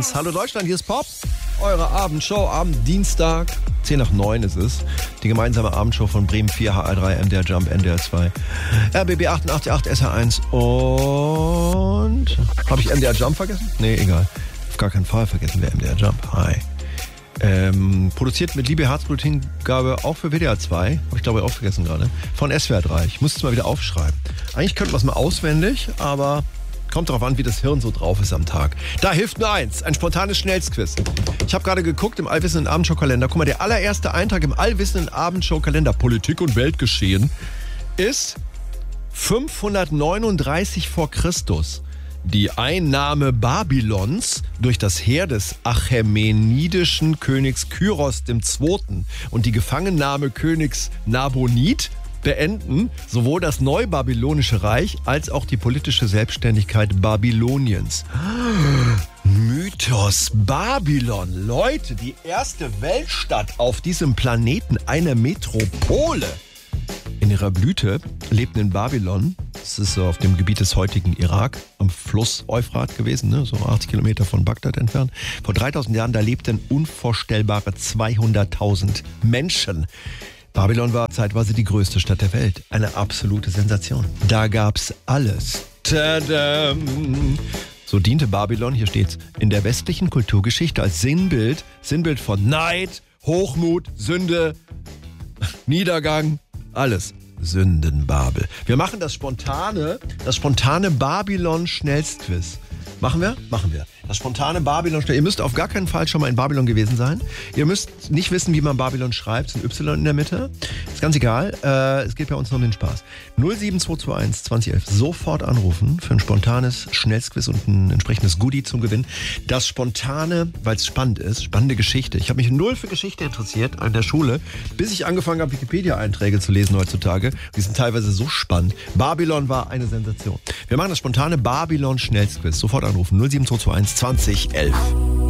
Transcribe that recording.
1. Hallo Deutschland, hier ist Pop. Eure Abendshow am Dienstag. 10 nach 9 ist es. Die gemeinsame Abendshow von Bremen 4, HR3, MDR Jump, NDR 2, RBB 88.8, SR1 und... Habe ich MDR Jump vergessen? Nee, egal. Auf gar keinen Fall vergessen wir MDR Jump. Hi. Produziert mit Liebe, Herzblut, Hingabe auch für WDR 2. Habe ich glaube ich auch vergessen gerade. Von SWR 3. Ich muss es mal wieder aufschreiben. Eigentlich könnte man es mal auswendig, aber kommt darauf an, wie das Hirn so drauf ist am Tag. Da hilft nur eins, ein spontanes Schnellsquiz. Ich habe gerade geguckt im allwissenden Abendshow-Kalender. Guck mal, der allererste Eintrag im allwissenden Abendshow-Kalender Politik und Weltgeschehen ist 539 vor Christus. Die Einnahme Babylons durch das Heer des achämenidischen Königs Kyros II. Und die Gefangennahme Königs Nabonid beenden sowohl das Neubabylonische Reich als auch die politische Selbstständigkeit Babyloniens. Mythos Babylon. Leute, die erste Weltstadt auf diesem Planeten, eine Metropole. In ihrer Blüte lebten in Babylon, das ist so auf dem Gebiet des heutigen Irak, am Fluss Euphrat gewesen, ne, so 80 Kilometer von Bagdad entfernt. Vor 3000 Jahren, da lebten unvorstellbare 200.000 Menschen. Babylon war zeitweise die größte Stadt der Welt. Eine absolute Sensation. Da gab's alles. Tadam! So diente Babylon, hier steht's, in der westlichen Kulturgeschichte als Sinnbild von Neid, Hochmut, Sünde, Niedergang, alles. Sündenbabel. Wir machen das spontane Babylon-Schnellstquiz. Machen wir? Machen wir. Das spontane Babylon. Ihr müsst auf gar keinen Fall schon mal in Babylon gewesen sein. Ihr müsst nicht wissen, wie man Babylon schreibt. Es ist ein Y in der Mitte. Ist ganz egal. Es geht bei uns nur um den Spaß. 07221 2011. Sofort anrufen für ein spontanes Schnellsquiz und ein entsprechendes Goodie zum Gewinn. Das Spontane, weil es spannend ist. Spannende Geschichte. Ich habe mich null für Geschichte interessiert an der Schule, bis ich angefangen habe, Wikipedia-Einträge zu lesen heutzutage. Die sind teilweise so spannend. Babylon war eine Sensation. Wir machen das spontane Babylon-Schnellsquiz. Sofort anrufen. 07221 2011.